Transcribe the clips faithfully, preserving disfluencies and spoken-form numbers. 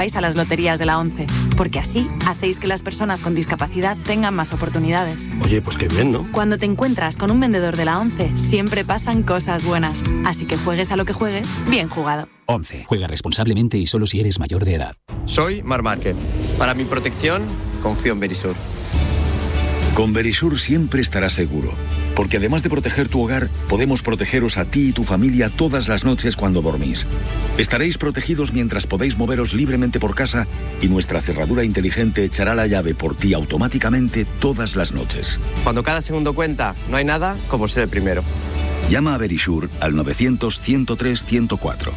vais a las loterías de la ONCE, porque así hacéis que las personas con discapacidad tengan más oportunidades. Oye, pues qué bien, ¿no? Cuando te encuentras con un vendedor de la ONCE, siempre pasan cosas buenas. Así que juegues a lo que juegues, bien jugado. ONCE. Juega responsablemente y solo si eres mayor de edad. Soy Mar Márquez. Para mi protección, confío en Verisur. Con Verisur siempre estarás seguro, porque además de proteger tu hogar, podemos protegeros a ti y tu familia todas las noches cuando dormís. Estaréis protegidos mientras podéis moveros libremente por casa y nuestra cerradura inteligente echará la llave por ti automáticamente todas las noches. Cuando cada segundo cuenta, no hay nada como ser el primero. Llama a Verisur al novecientos, ciento tres, ciento cuatro.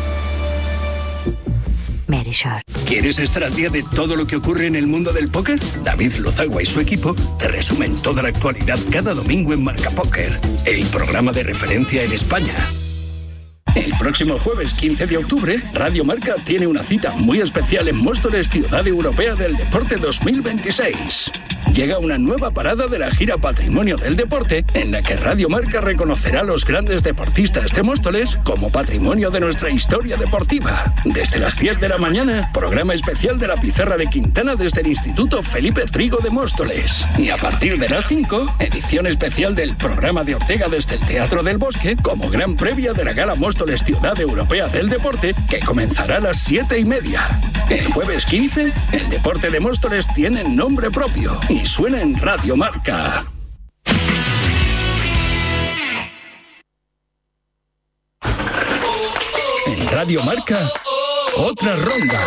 Verisur. ¿Quieres estar al día de todo lo que ocurre en el mundo del póker? David Lozagua y su equipo te resumen toda la actualidad cada domingo en Marca Póker, el programa de referencia en España. El próximo jueves quince de octubre, Radio Marca tiene una cita muy especial en Móstoles, Ciudad Europea del Deporte dos mil veintiséis. Llega una nueva parada de la gira Patrimonio del Deporte, en la que Radio Marca reconocerá a los grandes deportistas de Móstoles como patrimonio de nuestra historia deportiva. Desde las diez de la mañana, programa especial de la Pizarra de Quintana desde el Instituto Felipe Trigo de Móstoles. Y a partir de las cinco, edición especial del programa de Ortega desde el Teatro del Bosque, como gran previa de la Gala Móstoles Ciudad Europea del Deporte, que comenzará a las siete y media. El jueves quince, el deporte de Móstoles tiene nombre propio y suena en Radio Marca. En Radio Marca, otra ronda.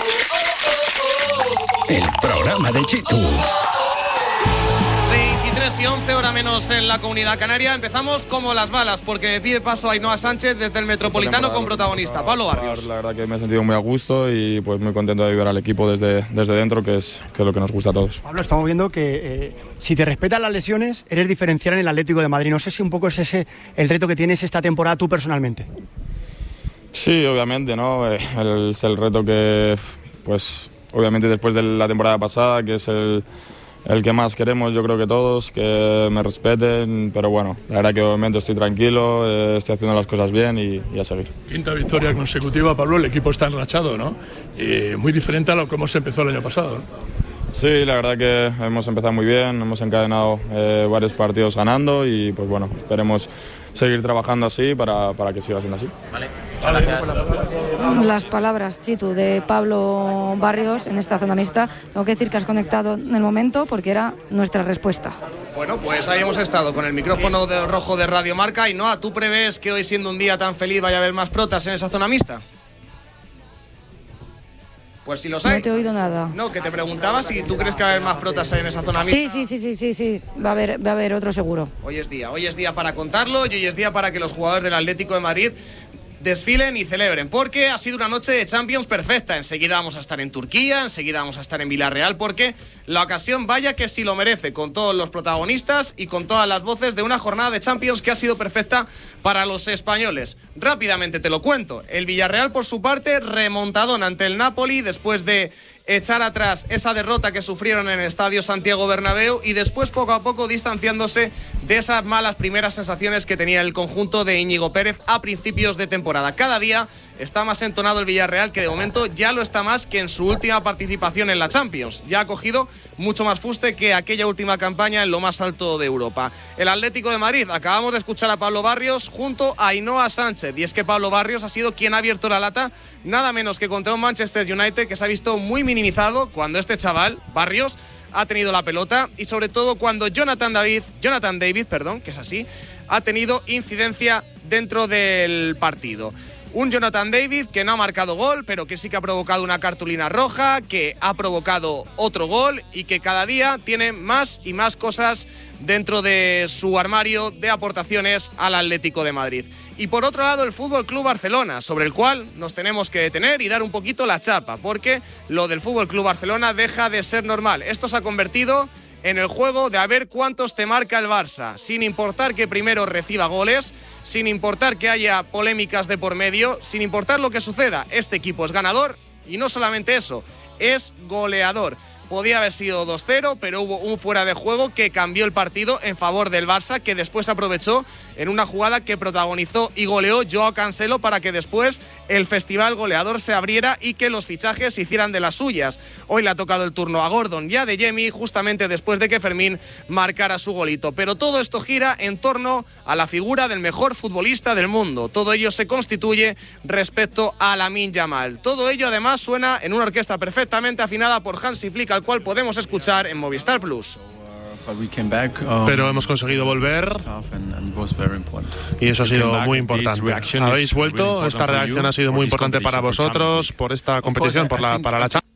El programa de Chitu. veintitrés y once, hora menos en la Comunidad Canaria. Empezamos como las balas, porque pide paso a Ainhoa Sánchez desde el Metropolitano con protagonista. Pablo Barrios. La verdad que me he sentido muy a gusto y pues muy contento de ayudar al equipo desde, desde dentro, que es, que es lo que nos gusta a todos. Pablo, estamos viendo que eh, si te respetan las lesiones, eres diferencial en el Atlético de Madrid. No sé si un poco es ese el reto que tienes esta temporada tú personalmente. Sí, obviamente, ¿no? Eh, el, es el reto que, pues, obviamente después de la temporada pasada, que es el... el que más queremos, yo creo que todos, que me respeten, pero bueno, la verdad que obviamente estoy tranquilo, eh, estoy haciendo las cosas bien y, y a seguir. Quinta victoria consecutiva, Pablo, el equipo está enrachado, ¿no? Y muy diferente a lo que hemos empezado el año pasado, ¿no? Sí, la verdad que hemos empezado muy bien, hemos encadenado eh, varios partidos ganando y pues bueno, esperemos seguir trabajando así para, para que siga siendo así. Vale, vale. Gracias. Las palabras, Chitu, de Pablo Barrios en esta zona mixta. Tengo que decir que has conectado en el momento porque era nuestra respuesta. Bueno, pues ahí hemos estado con el micrófono de rojo de Radio Marca. Y Noa, ¿tú prevés que hoy, siendo un día tan feliz, vaya a haber más protas en esa zona mixta? Pues si los hay. No te he oído nada. No, que te preguntaba si tú crees que va a haber más protas en esa zona mixta. Sí, sí, sí, sí, sí, sí. Va a haber, va a haber otro seguro. Hoy es día, hoy es día para contarlo y hoy es día para que los jugadores del Atlético de Madrid desfilen y celebren, porque ha sido una noche de Champions perfecta. Enseguida vamos a estar en Turquía, enseguida vamos a estar en Villarreal, porque la ocasión, vaya que sí lo merece, con todos los protagonistas y con todas las voces de una jornada de Champions que ha sido perfecta para los españoles. Rápidamente te lo cuento. El Villarreal, por su parte, remontadón ante el Napoli después de echar atrás esa derrota que sufrieron en el Estadio Santiago Bernabéu y después poco a poco distanciándose de esas malas primeras sensaciones que tenía el conjunto de Íñigo Pérez a principios de temporada. Cada día está más entonado el Villarreal, que de momento ya lo está más que en su última participación en la Champions. Ya ha cogido mucho más fuste que aquella última campaña en lo más alto de Europa. El Atlético de Madrid, acabamos de escuchar a Pablo Barrios junto a Ainhoa Sánchez, y es que Pablo Barrios ha sido quien ha abierto la lata nada menos que contra un Manchester United que se ha visto muy minimizado cuando este chaval, Barrios, ha tenido la pelota, y sobre todo cuando Jonathan David, Jonathan David, perdón, que es así, ha tenido incidencia dentro del partido. Un Jonathan David que no ha marcado gol, pero que sí que ha provocado una cartulina roja, que ha provocado otro gol y que cada día tiene más y más cosas dentro de su armario de aportaciones al Atlético de Madrid. Y por otro lado, el Fútbol Club Barcelona, sobre el cual nos tenemos que detener y dar un poquito la chapa, porque lo del Fútbol Club Barcelona deja de ser normal. Esto se ha convertido en el juego de a ver cuántos te marca el Barça, sin importar que primero reciba goles, sin importar que haya polémicas de por medio, sin importar lo que suceda. Este equipo es ganador y no solamente eso, es goleador. podía haber sido dos cero, pero hubo un fuera de juego que cambió el partido en favor del Barça, que después aprovechó en una jugada que protagonizó y goleó Joao Cancelo para que después el festival goleador se abriera y que los fichajes hicieran de las suyas. Hoy le ha tocado el turno a Gordon y a Adeyemi, justamente después de que Fermín marcara su golito. Pero todo esto gira en torno a la figura del mejor futbolista del mundo. Todo ello se constituye respecto a Lamine Yamal. Todo ello además suena en una orquesta perfectamente afinada por Hansi Flick, al cual podemos escuchar en Movistar Plus. Pero hemos conseguido volver y eso ha sido muy importante. Habéis vuelto, esta reacción ha sido muy importante para vosotros, por esta competición, por la, para la Champions.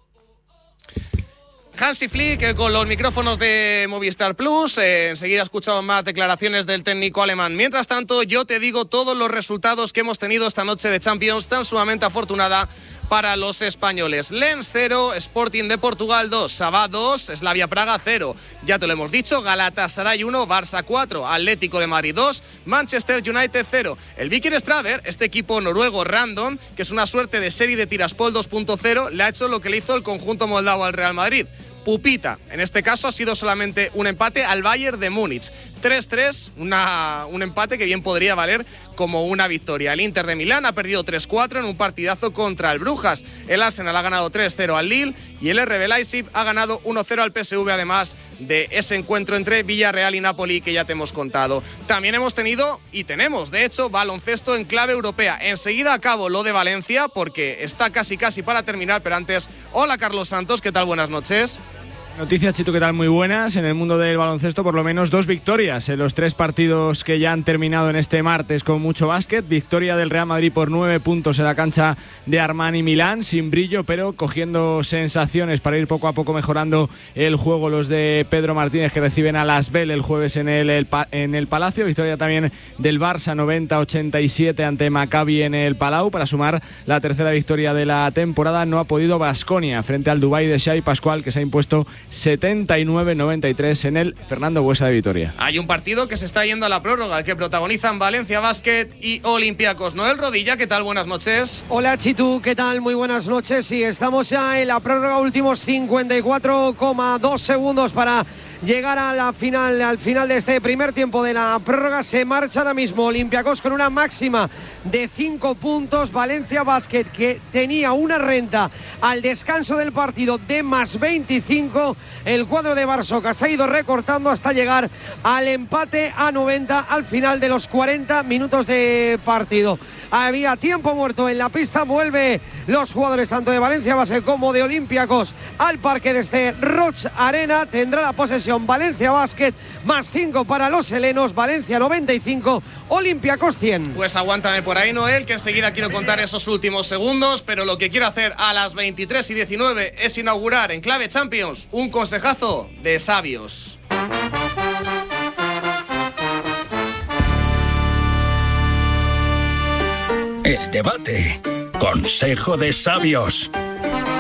Hansi Flick eh, con los micrófonos de Movistar Plus. Eh, enseguida escuchamos más declaraciones del técnico alemán. Mientras tanto, yo te digo todos los resultados que hemos tenido esta noche de Champions tan sumamente afortunada para los españoles. Lens cero, Sporting de Portugal dos, Sabah dos, Slavia Praga cero. Ya te lo hemos dicho, Galatasaray uno, Barça cuatro, Atlético de Madrid dos, Manchester United cero. El Viking Strader, este equipo noruego random, que es una suerte de serie de Tiraspol dos punto cero, le ha hecho lo que le hizo el conjunto moldavo al Real Madrid. Pupita. En este caso ha sido solamente un empate al Bayern de Múnich. tres tres, una, un empate que bien podría valer como una victoria. El Inter de Milán ha perdido tres cuatro en un partidazo contra el Brujas. El Arsenal ha ganado tres cero al Lille y el R B Leipzig ha ganado uno cero al P S V, además de ese encuentro entre Villarreal y Napoli que ya te hemos contado. También hemos tenido y tenemos, de hecho, baloncesto en clave europea. Enseguida acabo lo de Valencia porque está casi casi para terminar, pero antes, hola Carlos Santos, ¿qué tal? Buenas noches. Noticias, Chito, ¿qué tal? Muy buenas. En el mundo del baloncesto, por lo menos dos victorias en los tres partidos que ya han terminado en este martes con mucho básquet. Victoria del Real Madrid por nueve puntos en la cancha de Armani Milán, sin brillo, pero cogiendo sensaciones para ir poco a poco mejorando el juego. Los de Pedro Martínez, que reciben a Las Bell el jueves en el, el, en el Palacio. Victoria también del Barça, noventa ochenta y siete ante Maccabi en el Palau, para sumar la tercera victoria de la temporada. No ha podido Baskonia frente al Dubái de Xavi Pascual, que se ha impuesto setenta y nueve noventa y tres en el Fernando Buesa de Vitoria. Hay un partido que se está yendo a la prórroga, el que protagonizan Valencia Basket y Olympiacos. Noel Rodilla, ¿qué tal? Buenas noches. Hola Chitu, ¿qué tal? Muy buenas noches. Sí, estamos ya en la prórroga, últimos cincuenta y cuatro coma dos segundos para llegar a la final, al final de este primer tiempo de la prórroga. Se marcha ahora mismo Olympiacos con una máxima de cinco puntos. Valencia Basket, que tenía una renta al descanso del partido de más veinticinco. El cuadro de Barsoca se ha ido recortando hasta llegar al empate a noventa al final de los cuarenta minutos de partido. Había tiempo muerto en la pista. Vuelve los jugadores tanto de Valencia Basket como de Olympiacos al parque desde Roig Arena. Tendrá la posesión Valencia Basket, más cinco para los helenos. Valencia noventa y cinco, Olympiacos cien. Pues aguántame por ahí, Noel, que enseguida quiero contar esos últimos segundos, pero lo que quiero hacer a las veintitrés y diecinueve es inaugurar en Clave Champions un consejazo de sabios. El debate. Consejo de sabios.